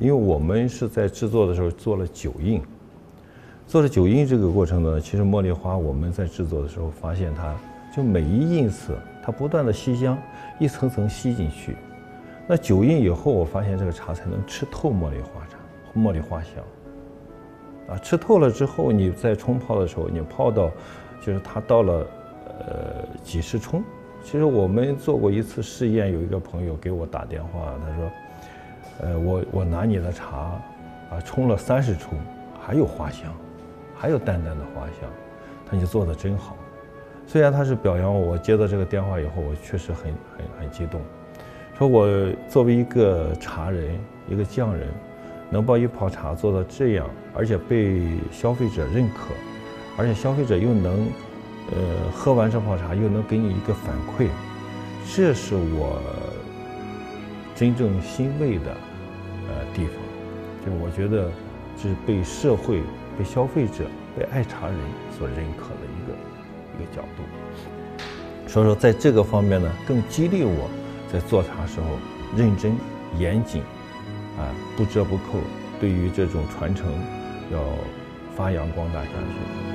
因为我们是在制作的时候做了9印，做了9印这个过程呢，其实茉莉花我们在制作的时候发现它就每一印次它不断的吸香，一层层吸进去。那9印以后，我发现这个茶才能吃透茉莉花茶、茉莉花香。吃透了之后，你在冲泡的时候，你泡到，就是它到了几时冲。其实我们做过一次试验，有一个朋友给我打电话，他说，我拿你的茶，冲了30冲，还有花香，还有淡淡的花香，他你做的真好。虽然他是表扬我，接到这个电话以后，我确实很激动，说我作为一个茶人，一个匠人。能把一泡茶做到这样，而且被消费者认可，而且消费者又能，喝完这泡茶又能给你一个反馈，这是我真正欣慰的地方。就我觉得是被社会、被消费者、被爱茶人所认可的一个角度。所以说，在这个方面呢，更激励我在做茶时候认真、严谨。不折不扣，对于这种传承要发扬光大下去。